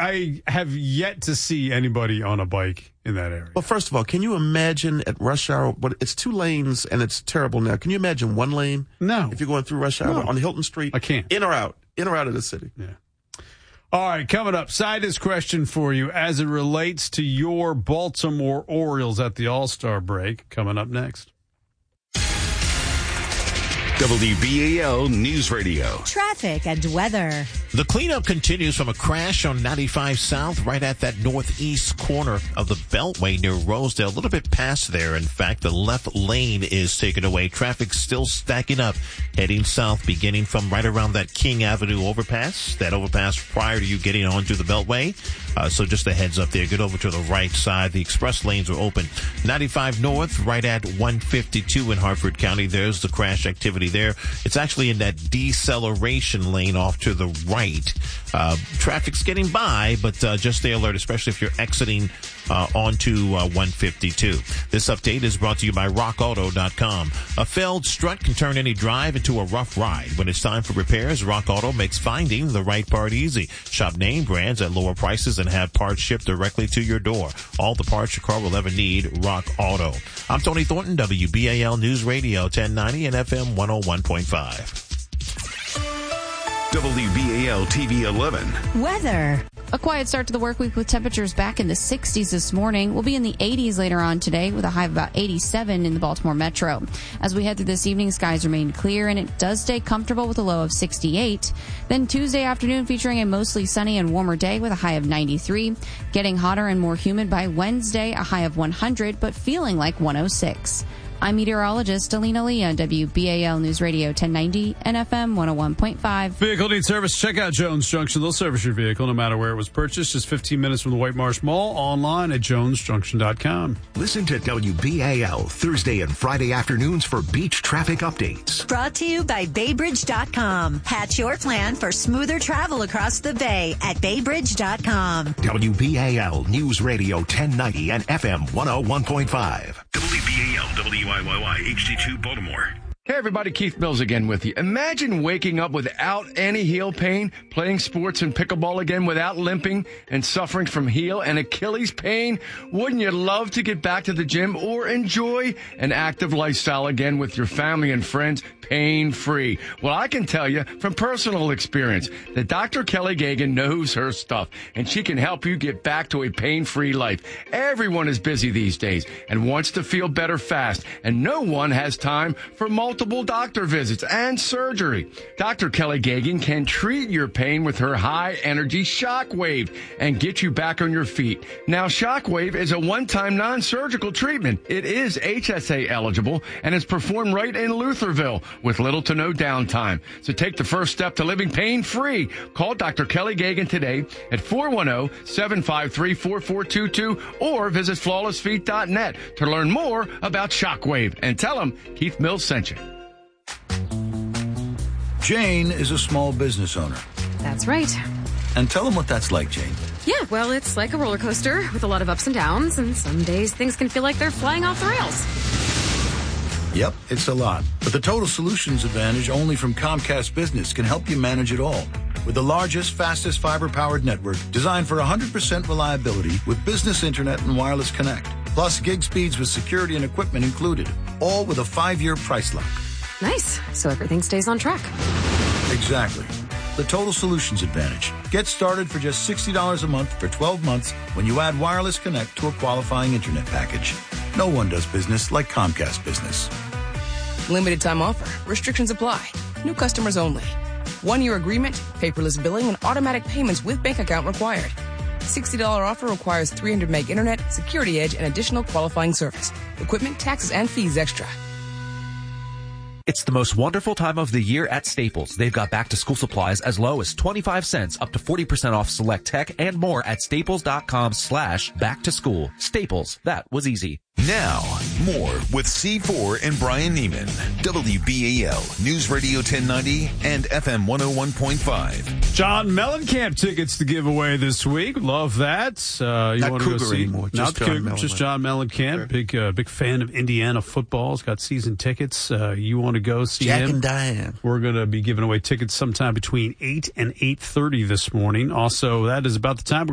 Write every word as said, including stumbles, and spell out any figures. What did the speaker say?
I have yet to see anybody on a bike in that area. Well, first of all, can you imagine at rush hour, but it's two lanes and it's terrible now. Can you imagine one lane? No. If you're going through rush hour No. on Hilton Street? I can't. In or out? In or out of the city? Yeah. All right, coming up, Sida's question for you as it relates to your Baltimore Orioles at the All-Star break. Coming up next. W B A L News Radio. Traffic and weather. The cleanup continues from a crash on ninety-five South right at that northeast corner of the Beltway near Rosedale. A little bit past there. In fact, the left lane is taken away. Traffic still stacking up heading south, beginning from right around that King Avenue overpass, that overpass prior to you getting onto the Beltway. Uh, so just a heads up there. Get over to the right side. The express lanes are open. ninety-five North right at one fifty-two in Hartford County. There's the crash activity there. It's actually in that deceleration lane off to the right. Uh, traffic's getting by, but uh, just stay alert, especially if you're exiting uh, onto uh, one fifty-two. This update is brought to you by rock auto dot com. A failed strut can turn any drive into a rough ride. When it's time for repairs, Rock Auto makes finding the right part easy. Shop name brands at lower prices and have parts shipped directly to your door. All the parts your car will ever need, Rock Auto. I'm Tony Thornton, W B A L News Radio ten ninety and F M one oh one point five. W B A L T V eleven. Weather. A quiet start to the work week with temperatures back in the sixties this morning. We'll be in the eighties later on today with a high of about eighty-seven in the Baltimore metro. As we head through this evening, skies remain clear and it does stay comfortable with a low of sixty-eight. Then Tuesday afternoon featuring a mostly sunny and warmer day with a high of ninety-three. Getting hotter and more humid by Wednesday, a high of one hundred, but feeling like one oh six. I'm meteorologist Alina Lee on W B A L News Radio ten ninety and F M one oh one point five. Vehicle needs service. Check out Jones Junction. They'll service your vehicle no matter where it was purchased. Just fifteen minutes from the White Marsh Mall. Online at jones junction dot com. Listen to W B A L Thursday and Friday afternoons for beach traffic updates. Brought to you by bay bridge dot com. Hatch your plan for smoother travel across the bay at bay bridge dot com. W B A L News Radio ten ninety and F M one oh one point five. W B A L W I Y Y H D two Baltimore. Hey everybody, Keith Mills again with you. Imagine waking up without any heel pain, playing sports and pickleball again without limping and suffering from heel and Achilles pain. Wouldn't you love to get back to the gym or enjoy an active lifestyle again with your family and friends pain-free? Well, I can tell you from personal experience that Doctor Kelly Gagan knows her stuff and she can help you get back to a pain-free life. Everyone is busy these days and wants to feel better fast, and no one has time for multiple Multiple doctor visits and surgery. Doctor Kelly Gagan can treat your pain with her high-energy Shockwave and get you back on your feet. Now, Shockwave is a one-time non-surgical treatment. It is H S A eligible and is performed right in Lutherville with little to no downtime. So take the first step to living pain-free. Call Doctor Kelly Gagan today at four one zero, seven five three, four four two two or visit flawless feet dot net to learn more about Shockwave and tell them Keith Mills sent you. Jane is a small business owner. That's right. And tell them what that's like, Jane. Yeah, well, it's like a roller coaster with a lot of ups and downs, and some days things can feel like they're flying off the rails. Yep, it's a lot. But the Total Solutions Advantage only from Comcast Business can help you manage it all. With the largest, fastest fiber-powered network designed for one hundred percent reliability with business internet and wireless connect. Plus gig speeds with security and equipment included. All with a five-year price lock. Nice. So everything stays on track. Exactly. The Total Solutions Advantage. Get started for just sixty dollars a month for twelve months when you add Wireless Connect to a qualifying internet package. No one does business like Comcast Business. Limited time offer. Restrictions apply. New customers only. One-year agreement, paperless billing, and automatic payments with bank account required. sixty dollars offer requires three hundred meg internet, security edge, and additional qualifying service. Equipment, taxes, and fees extra. It's the most wonderful time of the year at Staples. They've got back-to-school supplies as low as twenty-five cents up to forty percent off select tech and more at staples.com slash back-to-school. Staples. That was easy. Now, more with C four and Brian Neiman. W B A L News Radio ten ninety and F M one oh one point five. John Mellencamp tickets to give away this week. Love that. Uh, you Not want to go Cougar see? anymore. Not Just John Cougar, Mellencamp. just John Mellencamp. Sure. Big, uh, big fan of Indiana football. He's got season tickets. Uh, you want to go see Jack him? and Diane. We're going to be giving away tickets sometime between eight and eight thirty this morning. Also, that is about the time we're